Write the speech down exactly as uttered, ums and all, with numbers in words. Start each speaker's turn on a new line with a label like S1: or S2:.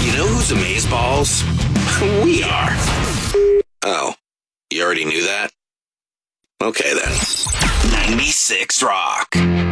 S1: You know who's amazeballs? We are. Oh, you already knew that? Okay then. ninety-six Rock.